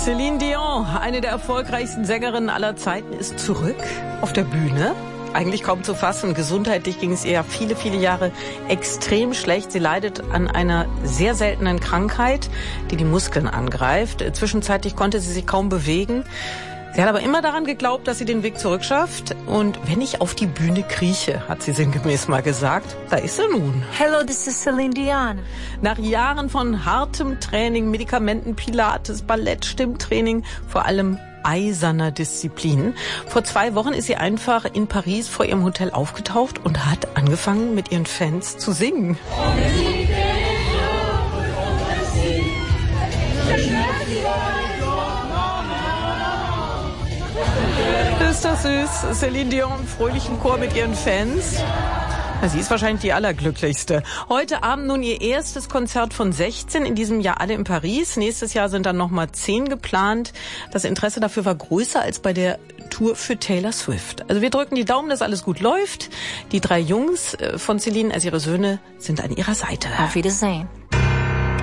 Céline Dion, eine der erfolgreichsten Sängerinnen aller Zeiten, ist zurück auf der Bühne. Eigentlich kaum zu fassen. Gesundheitlich ging es ihr ja viele, viele Jahre extrem schlecht. Sie leidet an einer sehr seltenen Krankheit, die die Muskeln angreift. Zwischenzeitlich konnte sie sich kaum bewegen. Sie hat aber immer daran geglaubt, dass sie den Weg zurück schafft. Und wenn ich auf die Bühne krieche, hat sie sinngemäß mal gesagt, da ist sie nun. Hello, this is Céline Dion. Nach Jahren von hartem Training, Medikamenten, Pilates, Ballett, Stimmtraining, vor allem eiserner Disziplin. Vor 2 Wochen ist sie einfach in Paris vor ihrem Hotel aufgetaucht und hat angefangen, mit ihren Fans zu singen. Ist das süß? Céline Dion im fröhlichen Chor mit ihren Fans. Sie ist wahrscheinlich die Allerglücklichste. Heute Abend nun ihr erstes Konzert von 16, in diesem Jahr alle in Paris. Nächstes Jahr sind dann nochmal 10 geplant. Das Interesse dafür war größer als bei der Tour für Taylor Swift. Also wir drücken die Daumen, dass alles gut läuft. Die 3 Jungs von Céline, also ihre Söhne, sind an ihrer Seite. Auf Wiedersehen.